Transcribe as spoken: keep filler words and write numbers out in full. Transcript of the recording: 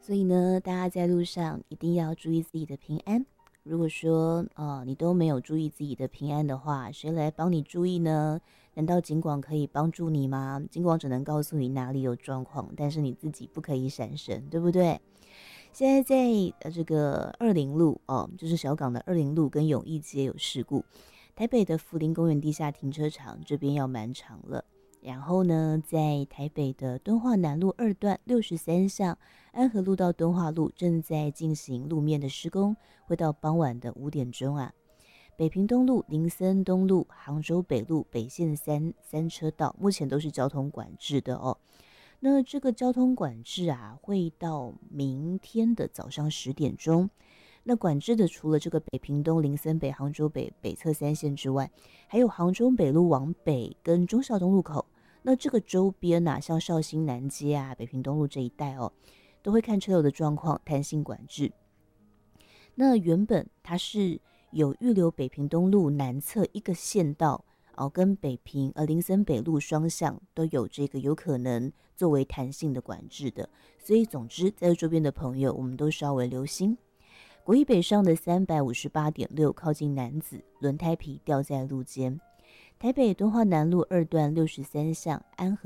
所以呢，大家在路上一定要注意自己的平安。如果说呃你都没有注意自己的平安的话，谁来帮你注意呢？难道警广可以帮助你吗？警广只能告诉你哪里有状况，但是你自己不可以闪神，对不对？现在在呃这个二林路哦，就是小港的二林路跟永义街有事故，台北的福林公园地下停车场这边要满场了。然后呢，在台北的敦化南路二段六十三巷安和路到敦化路正在进行路面的施工，会到傍晚的五点钟啊。北平东路、林森东路、杭州北路北线三三车道目前都是交通管制的哦。那这个交通管制啊，会到明天的早上十点钟。那管制的除了这个北平东、林森北、杭州北北侧三线之外，还有杭州北路往北跟忠孝东路口。那这个周边啊，像绍兴南街啊、北平东路这一带哦，都会看车流的状况弹性管制。那原本它是有预留北平东路南侧一个县道哦，跟北平呃林森北路双向都有这个有可能作为弹性的管制的，所以总之在周边的朋友，我们都稍微留心。国一北上的三百五十八点六靠近南子，轮胎皮掉在路肩。台北敦化南路二段六十三巷安和